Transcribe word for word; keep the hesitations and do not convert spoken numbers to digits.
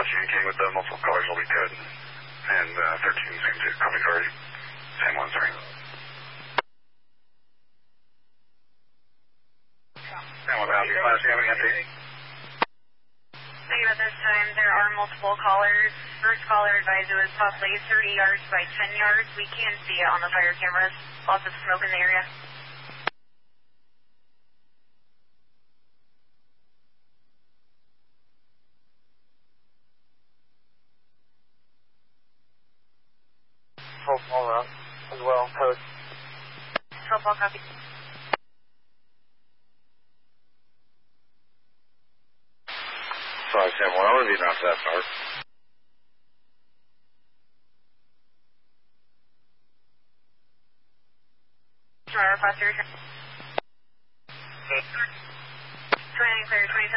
communicating with the multiple callers will be good. And uh, thirteen seems to copy card. Same one, sorry. And what about your class, do you have any update? At this time, there are multiple callers. First caller advised it was possibly thirty yards by ten yards. We can see it on the fire cameras. Lots of smoke in the area. twelve ball out as well, post. twelve ball copy. five seven one, I wouldn't be around that far. Tomorrow, Foster. twenty-nine clear, twenty-seven.